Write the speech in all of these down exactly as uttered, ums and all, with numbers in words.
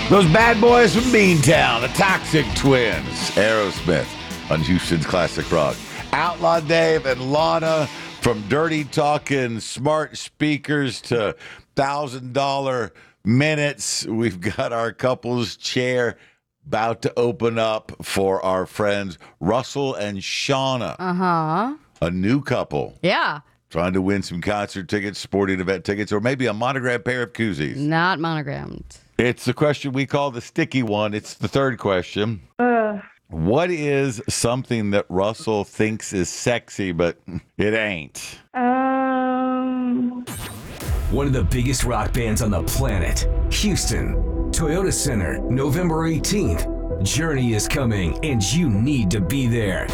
Those bad boys from Beantown, the Toxic Twins, Aerosmith on Houston's Classic Rock. Outlaw Dave and Lana, from dirty talking smart speakers to one thousand dollars minutes. We've got our couples chair about to open up for our friends Russell and Shauna. Uh-huh. A new couple. Yeah. Trying to win some concert tickets, sporting event tickets, or maybe a monogrammed pair of koozies. Not monogrammed. It's the question we call the sticky one. It's the third question. Uh, What is something that Russell thinks is sexy, but it ain't? um, One of the biggest rock bands on the planet, Houston. Toyota Center, November eighteenth. Journey is coming, and you need to be there.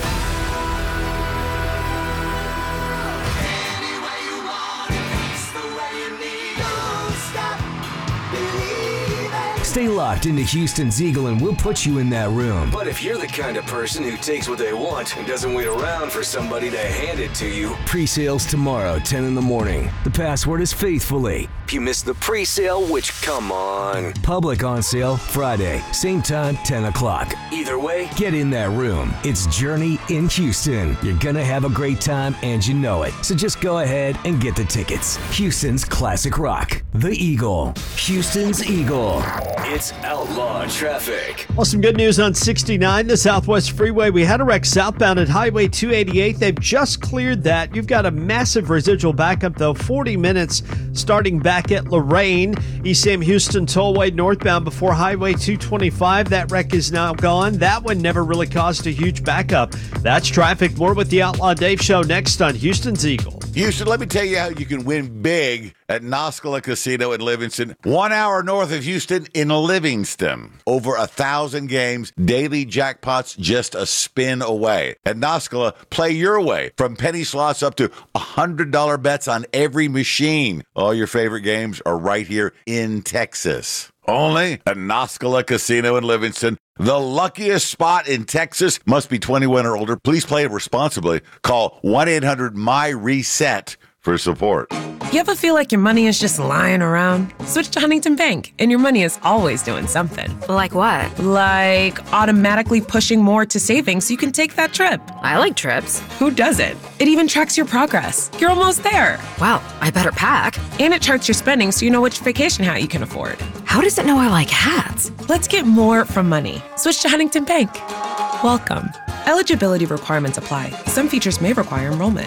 Stay locked into Houston's Eagle and we'll put you in that room. But if you're the kind of person who takes what they want and doesn't wait around for somebody to hand it to you, pre-sales tomorrow, ten in the morning. The password is faithfully. If you miss the pre-sale, which, come on. Public on sale Friday, same time, ten o'clock. Either way, get in that room. It's Journey in Houston. You're gonna have a great time and you know it. So just go ahead and get the tickets. Houston's Classic Rock. The Eagle. Houston's Eagle. It's outlaw traffic. Well, some good news on sixty-nine, the Southwest Freeway. We had a wreck southbound at Highway two eighty-eight. They've just cleared that. You've got a massive residual backup, though, forty minutes starting back at Lorraine. East Sam Houston Tollway northbound before Highway two twenty-five. That wreck is now gone. That one never really caused a huge backup. That's traffic. More with the Outlaw Dave Show next on Houston's Eagle. Houston, let me tell you how you can win big at Noscala Casino in Livingston. One hour north of Houston in Livingston. Over a thousand games, daily jackpots just a spin away. At Noscala, play your way. From penny slots up to one hundred dollars bets on every machine. All your favorite games are right here in Texas. Only at Noscala Casino in Livingston. The luckiest spot in Texas. Must be twenty-one or older. Please play responsibly. Call one eight hundred M Y reset for support. You ever feel like your money is just lying around? Switch to Huntington Bank, and your money is always doing something. Like what? Like automatically pushing more to savings so you can take that trip. I like trips. Who doesn't? It even tracks your progress. You're almost there. Wow, I better pack. And it charts your spending so you know which vacation hat you can afford. How does it know I like hats? Let's get more from money. Switch to Huntington Bank. Welcome. Eligibility requirements apply. Some features may require enrollment.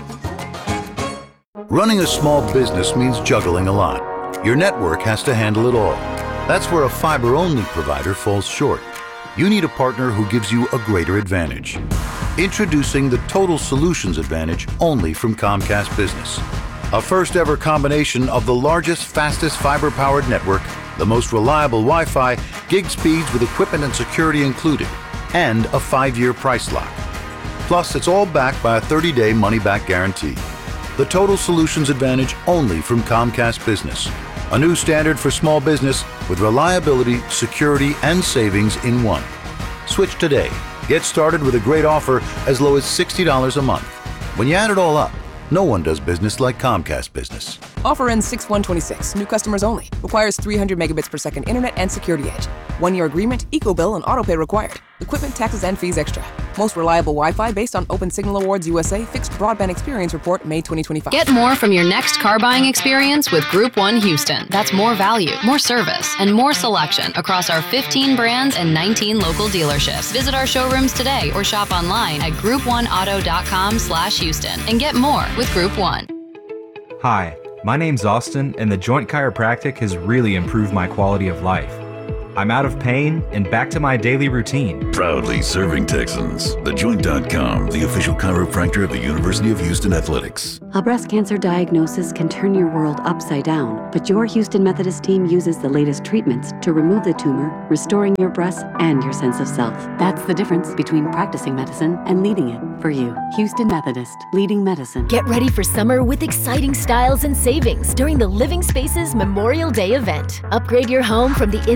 Running a small business means juggling a lot. Your network has to handle it all. That's where a fiber-only provider falls short. You need a partner who gives you a greater advantage. Introducing the Total Solutions Advantage only from Comcast Business. A first-ever combination of the largest, fastest fiber-powered network, the most reliable Wi-Fi, gig speeds with equipment and security included, and a five-year price lock. Plus, it's all backed by a thirty-day money-back guarantee. The Total Solutions Advantage only from Comcast Business. A new standard for small business with reliability, security, and savings in one. Switch today. Get started with a great offer as low as sixty dollars a month. When you add it all up, no one does business like Comcast Business. Offer ends six one twenty-six. New customers only. Requires three hundred megabits per second internet and security edge. One-year agreement, eco-bill, and autopay required. Equipment, taxes, and fees extra. Most reliable Wi-Fi based on Open Signal Awards U S A Fixed Broadband Experience Report, May twenty twenty-five. Get more from your next car buying experience with Group one Houston. That's more value, more service, and more selection across our fifteen brands and nineteen local dealerships. Visit our showrooms today or shop online at group one auto dot com slash Houston and get more with Group one. Hi, my name's Austin, and the Joint Chiropractic has really improved my quality of life. I'm out of pain and back to my daily routine. Proudly serving Texans. The Joint dot com, the official chiropractor of the University of Houston Athletics. A breast cancer diagnosis can turn your world upside down, but your Houston Methodist team uses the latest treatments to remove the tumor, restoring your breasts and your sense of self. That's the difference between practicing medicine and leading it for you. Houston Methodist, leading medicine. Get ready for summer with exciting styles and savings during the Living Spaces Memorial Day event. Upgrade your home from the inside out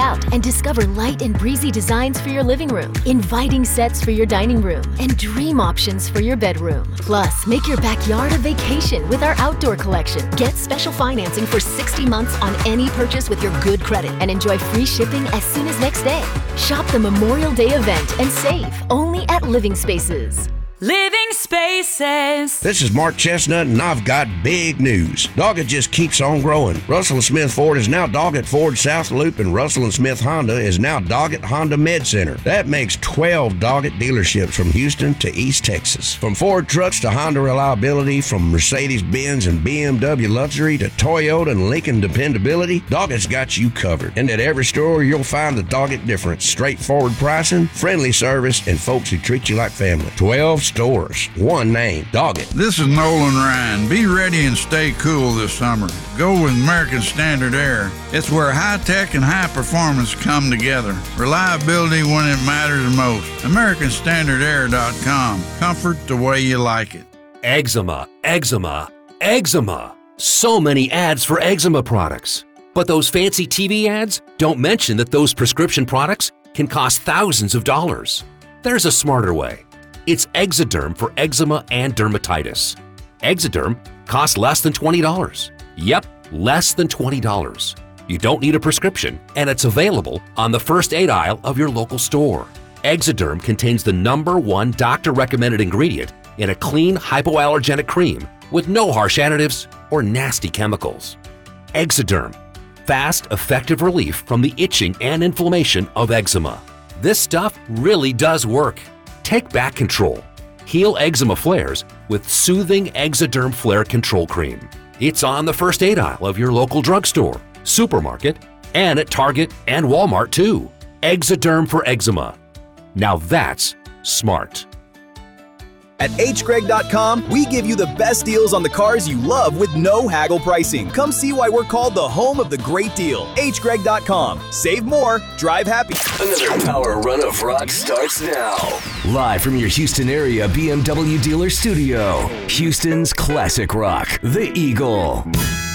out and discover light and breezy designs for your living room, inviting sets for your dining room, and dream options for your bedroom. Plus, make your backyard a vacation with our outdoor collection. Get special financing for sixty months on any purchase with your good credit and enjoy free shipping as soon as next day. Shop the Memorial Day event and save only at Living Spaces. Living Spaces. This is Mark Chestnut, and I've got big news. Doggett just keeps on growing. Russell and Smith Ford is now Doggett Ford South Loop, and Russell and Smith Honda is now Doggett Honda Med Center. That makes twelve Doggett dealerships from Houston to East Texas. From Ford trucks to Honda reliability, from Mercedes-Benz and B M W luxury to Toyota and Lincoln dependability, Doggett's got you covered. And at every store, you'll find the Doggett difference. Straightforward pricing, friendly service, and folks who treat you like family. twelve stores, one name, Doggett. This is Nolan Ryan. Be ready and stay cool this summer. Go with American Standard Air. It's where high tech and high performance come together. Reliability when it matters most. American Standard Air dot com. Comfort the way you like it. Eczema, eczema, eczema. So many ads for eczema products. But those fancy T V ads don't mention that those prescription products can cost thousands of dollars. There's a smarter way. It's Exoderm for eczema and dermatitis. Exoderm costs less than twenty dollars. Yep, less than twenty dollars. You don't need a prescription, and it's available on the first aid aisle of your local store. Exoderm contains the number one doctor-recommended ingredient in a clean hypoallergenic cream with no harsh additives or nasty chemicals. Exoderm, fast, effective relief from the itching and inflammation of eczema. This stuff really does work. Take back control. Heal eczema flares with soothing Exoderm Flare Control Cream. It's on the first aid aisle of your local drugstore, supermarket, and at Target and Walmart too. Exoderm for eczema. Now that's smart. At H Greg dot com, we give you the best deals on the cars you love with no haggle pricing. Come see why we're called the home of the great deal. H Greg dot com. Save more, drive happy. Another power run of rock starts now. Live from your Houston area B M W dealer studio, Houston's classic rock, The Eagle.